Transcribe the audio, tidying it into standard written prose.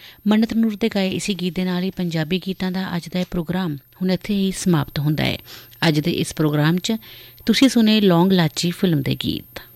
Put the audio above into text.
ਮੰਨਤ ਨੂਰ ਦੇ ਗਾਏ ਇਸੀ ਗੀਤ ਦੇ ਨਾਲ ਹੀ ਪੰਜਾਬੀ ਗੀਤਾਂ ਦਾ ਅੱਜ ਦਾ ਇਹ ਪ੍ਰੋਗਰਾਮ ਹੁਣ ਇੱਥੇ ਹੀ ਸਮਾਪਤ ਹੁੰਦਾ ਹੈ। ਅੱਜ ਦੇ ਇਸ ਪ੍ਰੋਗਰਾਮ 'ਚ ਤੁਸੀਂ ਸੁਣੇ ਲੌਂਗ ਲਾਚੀ ਫਿਲਮ ਦੇ ਗੀਤ।